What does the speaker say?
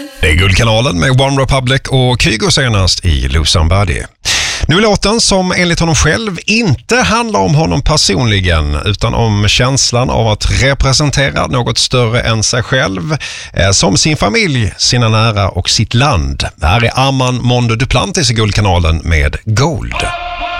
Det är Guldkanalen med One Republic och Kygo senast i Lose Somebody. Nu är låten som enligt honom själv inte handlar om honom personligen utan om känslan av att representera något större än sig själv, som sin familj, sina nära och sitt land. Det här är Armand Mondo Duplantis i Guldkanalen med Gold.